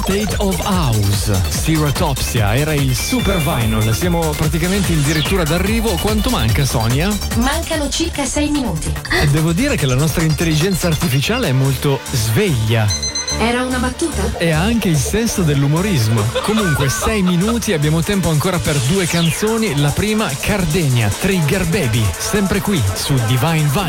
State of House, Stereotopsia, era il Super Vinyl. Siamo praticamente addirittura d'arrivo. Quanto manca, Sonia? Mancano circa 6 minuti. Devo dire che la nostra intelligenza artificiale è molto sveglia. Era una battuta? E ha anche il senso dell'umorismo. Comunque 6 minuti, abbiamo tempo ancora per 2 canzoni. La prima, Cardenia, Trigger Baby, sempre qui su Divine Vinyl.